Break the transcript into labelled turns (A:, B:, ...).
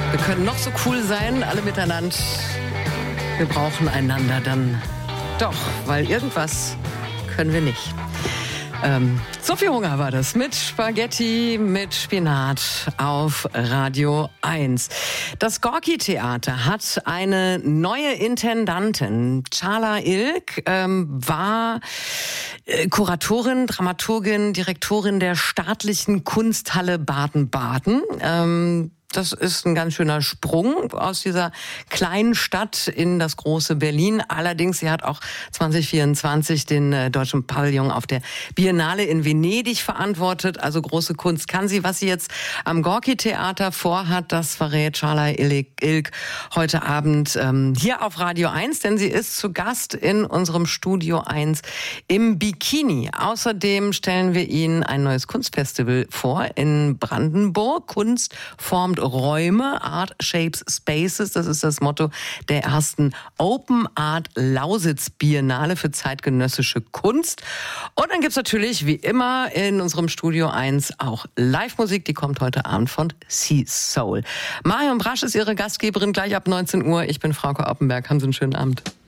A: Wir können noch so cool sein, alle miteinander. Wir brauchen einander dann doch, weil irgendwas können wir nicht. So viel Hunger war das mit Spaghetti, mit Spinat auf Radio 1. Das Gorki-Theater hat eine neue Intendantin. Çağla İlk war Kuratorin, Dramaturgin, Direktorin der staatlichen Kunsthalle Baden-Baden. Das ist ein ganz schöner Sprung aus dieser kleinen Stadt in das große Berlin. Allerdings, sie hat auch 2024 den deutschen Pavillon auf der Biennale in Venedig verantwortet. Also große Kunst kann sie. Was sie jetzt am Gorki-Theater vorhat, das verrät Çağla İlk heute Abend hier auf Radio 1, denn sie ist zu Gast in unserem Studio 1 im Bikini. Außerdem stellen wir Ihnen ein neues Kunstfestival vor in Brandenburg. Kunst formt Räume, Art Shapes Spaces, das ist das Motto der ersten Open Art Lausitz Biennale für zeitgenössische Kunst. Und dann gibt's natürlich wie immer in unserem Studio 1 auch Live-Musik, die kommt heute Abend von Sea Soul. Marion Brasch ist ihre Gastgeberin, gleich ab 19 Uhr. Ich bin Frauke Oppenberg, haben Sie einen schönen Abend.